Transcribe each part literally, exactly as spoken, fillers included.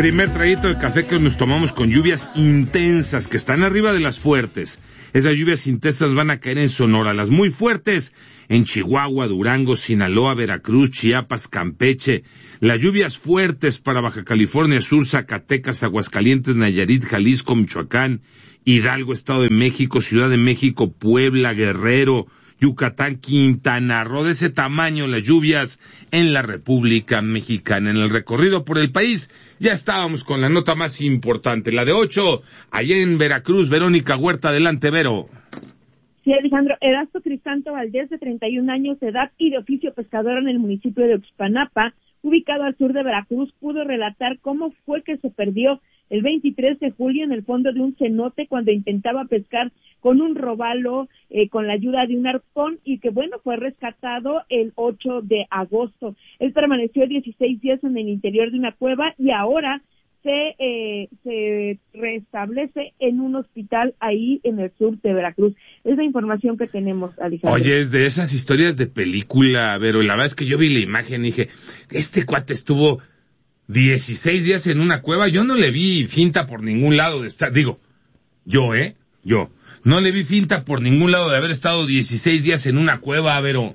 Primer traguito de café que nos tomamos con lluvias intensas que están arriba de las fuertes. Esas lluvias intensas van a caer en Sonora, las muy fuertes en Chihuahua, Durango, Sinaloa, Veracruz, Chiapas, Campeche. Las lluvias fuertes para Baja California Sur, Zacatecas, Aguascalientes, Nayarit, Jalisco, Michoacán, Hidalgo, Estado de México, Ciudad de México, Puebla, Guerrero, Yucatán, Quintana Roo. De ese tamaño las lluvias en la República Mexicana. En el recorrido por el país ya estábamos con la nota más importante, la de ocho, allá en Veracruz. Verónica Huerta, adelante, Vero. Sí, Alejandro, Erasto Crisanto Valdés, de treinta y un años de edad y de oficio pescador en el municipio de Oxpanapa, ubicado al sur de Veracruz, pudo relatar cómo fue que se perdió el veintitrés de julio en el fondo de un cenote cuando intentaba pescar con un robalo eh, con la ayuda de un arpón, y que bueno, fue rescatado el ocho de agosto. Él permaneció dieciséis días en el interior de una cueva y ahora se eh, se restablece en un hospital ahí en el sur de Veracruz. Es la información que tenemos, Alejandro. Oye, es de esas historias de película, pero la verdad es que yo vi la imagen y dije, este cuate estuvo dieciséis días en una cueva. Yo no le vi finta por ningún lado de estar, digo, yo, ¿eh? Yo. No le vi finta por ningún lado de haber estado dieciséis días en una cueva, Vero.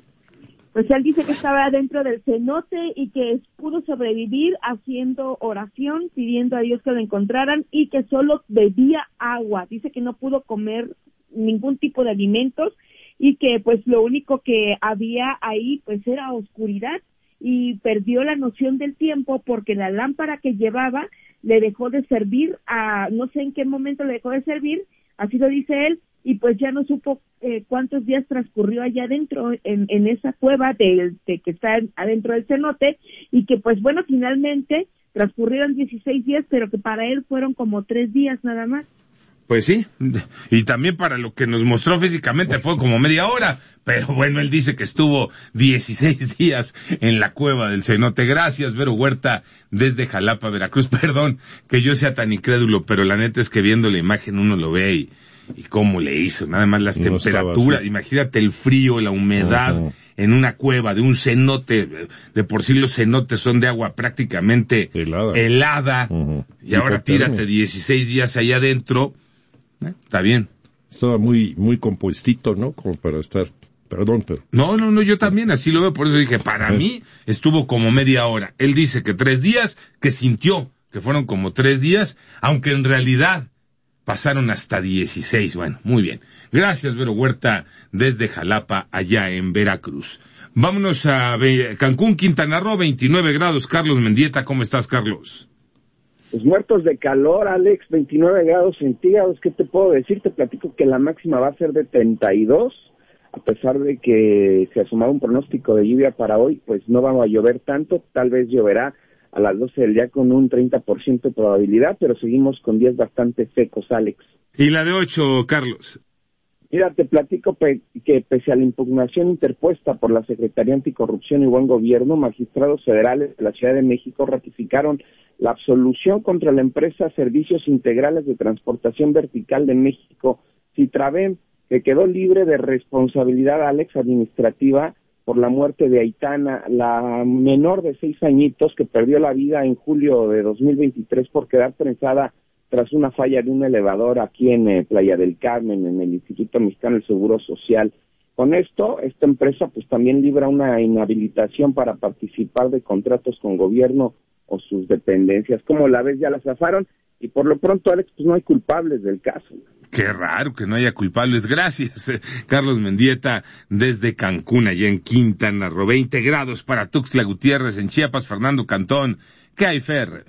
Pues él dice que estaba dentro del cenote y que pudo sobrevivir haciendo oración, pidiendo a Dios que lo encontraran, y que solo bebía agua. Dice que no pudo comer ningún tipo de alimentos y que pues lo único que había ahí pues era oscuridad, y perdió la noción del tiempo porque la lámpara que llevaba le dejó de servir, a no sé en qué momento le dejó de servir, así lo dice él, y pues ya no supo eh, cuántos días transcurrió allá adentro en, en esa cueva de, de que está adentro del cenote, y que pues bueno, finalmente transcurrieron dieciséis días, pero que para él fueron como tres días nada más. Pues sí, y también para lo que nos mostró físicamente fue como media hora, pero bueno, él dice que estuvo dieciséis días en la cueva del cenote. Gracias, Vero Huerta, desde Jalapa, Veracruz. Perdón que yo sea tan incrédulo, pero la neta es que viendo la imagen uno lo ve y, y cómo le hizo, nada más las no temperaturas, imagínate el frío, la humedad, uh-huh, en una cueva de un cenote. De por sí los cenotes son de agua prácticamente helada, helada uh-huh, y ahora tírate dieciséis días allá adentro. ¿Eh? Está bien. Estaba muy muy compuestito, ¿no? Como para estar, perdón, pero... No, no, no, yo también así lo veo, por eso dije, para ¿Eh? mí estuvo como media hora. Él dice que tres días, que sintió que fueron como tres días, aunque en realidad pasaron hasta dieciséis. Bueno, muy bien. Gracias, Vero Huerta, desde Jalapa, allá en Veracruz. Vámonos a Cancún, Quintana Roo, veintinueve grados. Carlos Mendieta, ¿cómo estás, Carlos? Pues muertos de calor, Alex, veintinueve grados centígrados. ¿Qué te puedo decir? Te platico que la máxima va a ser de treinta y dos, a pesar de que se asomaba un pronóstico de lluvia para hoy, pues no va a llover tanto, tal vez lloverá a las doce del día con un treinta por ciento de probabilidad, pero seguimos con días bastante secos, Alex. ¿Y la de ocho, Carlos? Mira, te platico pe- que pese a la impugnación interpuesta por la Secretaría Anticorrupción y Buen Gobierno, magistrados federales de la Ciudad de México ratificaron la absolución contra la empresa Servicios Integrales de Transportación Vertical de México, Citraven, que quedó libre de responsabilidad, Alex, administrativa por la muerte de Aitana, la menor de seis añitos que perdió la vida en julio de dos mil veintitrés por quedar prensada tras una falla de un elevador aquí en eh, Playa del Carmen, en el Instituto Mexicano del Seguro Social. Con esto, esta empresa pues también libra una inhabilitación para participar de contratos con gobierno o sus dependencias. Como la ves, ya la zafaron, y por lo pronto, Alex, pues no hay culpables del caso. Qué raro que no haya culpables. Gracias, eh, Carlos Mendieta, desde Cancún, allá en Quintana Roo. veinte grados para Tuxtla Gutiérrez, en Chiapas. Fernando Cantón, ¿qué hay, Fer?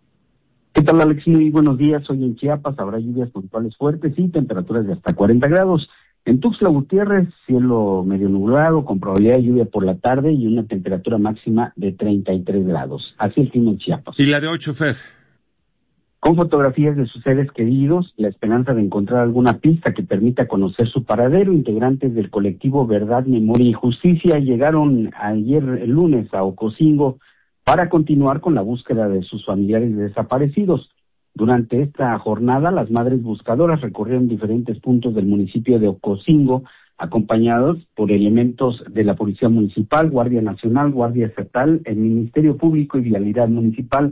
¿Qué tal, Alex? Muy buenos días. Hoy en Chiapas habrá lluvias puntuales fuertes y temperaturas de hasta cuarenta grados. En Tuxtla Gutiérrez, cielo medio nublado, con probabilidad de lluvia por la tarde y una temperatura máxima de treinta y tres grados. Así el clima en Chiapas. ¿Y la de ocho, Fer? Con fotografías de sus seres queridos, la esperanza de encontrar alguna pista que permita conocer su paradero, integrantes del colectivo Verdad, Memoria y Justicia llegaron ayer el lunes a Ocosingo para continuar con la búsqueda de sus familiares desaparecidos. Durante esta jornada, las madres buscadoras recorrieron diferentes puntos del municipio de Ocosingo, acompañados por elementos de la Policía Municipal, Guardia Nacional, Guardia Estatal, el Ministerio Público y Vialidad Municipal,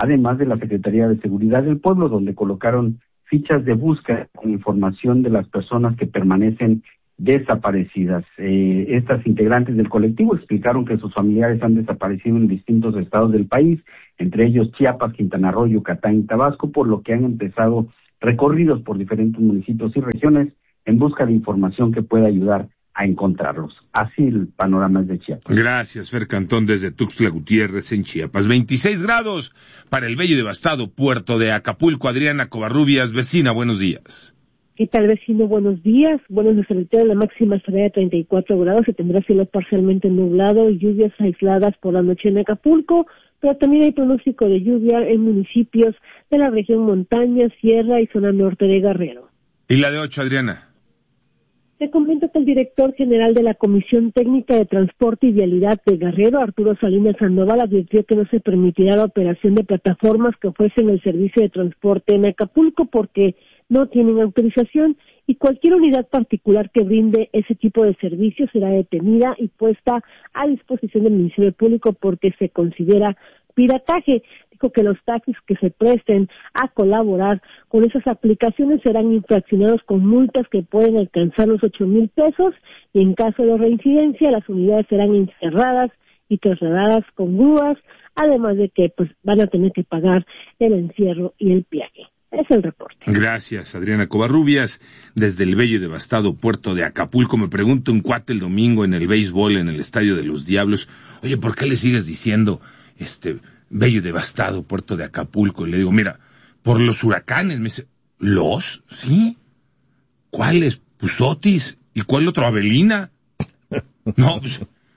además de la Secretaría de Seguridad del Pueblo, donde colocaron fichas de búsqueda con información de las personas que permanecen desaparecidas. Eh, estas integrantes del colectivo explicaron que sus familiares han desaparecido en distintos estados del país, entre ellos Chiapas, Quintana Roo, Yucatán y Tabasco, por lo que han empezado recorridos por diferentes municipios y regiones en busca de información que pueda ayudar a encontrarlos. Así el panorama es de Chiapas. Gracias, Fer Cantón, desde Tuxtla Gutiérrez, en Chiapas. veintiséis grados para el bello y devastado puerto de Acapulco. Adriana Covarrubias, vecina, buenos días. ¿Qué tal, vecino? Buenos días. Bueno, en nuestra región la máxima estará de treinta y cuatro grados, se tendrá cielo parcialmente nublado y lluvias aisladas por la noche en Acapulco, pero también hay pronóstico de lluvia en municipios de la región montaña, sierra y zona norte de Guerrero. ¿Y la de ocho, Adriana? Te comento que el director general de la Comisión Técnica de Transporte y Vialidad de Guerrero, Arturo Salinas Sandoval, advirtió que no se permitirá la operación de plataformas que ofrecen el servicio de transporte en Acapulco porque no tienen autorización y cualquier unidad particular que brinde ese tipo de servicio será detenida y puesta a disposición del Ministerio Público porque se considera pirataje. Dijo que los taxis que se presten a colaborar con esas aplicaciones serán infraccionados con multas que pueden alcanzar los ocho mil pesos y en caso de reincidencia las unidades serán encerradas y trasladadas con grúas, además de que pues van a tener que pagar el encierro y el peaje. Es el reporte. Gracias, Adriana Covarrubias, desde el bello y devastado puerto de Acapulco. Me pregunto un cuate el domingo en el béisbol, en el Estadio de los Diablos, oye, ¿por qué le sigues diciendo este bello y devastado puerto de Acapulco? Y le digo, mira, por los huracanes. Me dice, ¿los? ¿Sí? ¿Cuáles? Pues Otis. ¿Y cuál otro? Avelina. No, pues,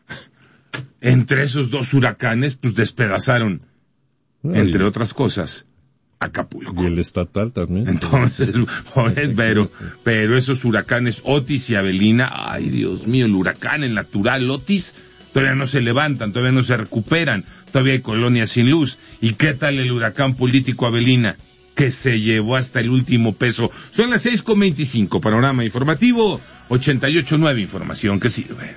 entre esos dos huracanes, pues despedazaron, Ay, entre otras cosas, Acapulco. Y el estatal también. Entonces, pero, pero esos huracanes Otis y Avelina, ay Dios mío, el huracán, el natural Otis, todavía no se levantan, todavía no se recuperan, todavía hay colonias sin luz. ¿Y qué tal el huracán político Avelina? Que se llevó hasta el último peso. Son las seis con veinticinco, panorama informativo, ochenta y ocho punto nueve, información que sirve.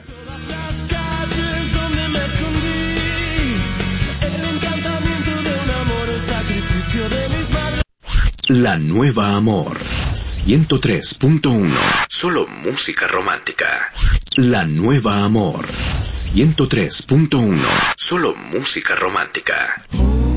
La Nueva Amor, ciento tres punto uno, solo música romántica. La Nueva Amor, ciento tres punto uno, solo música romántica.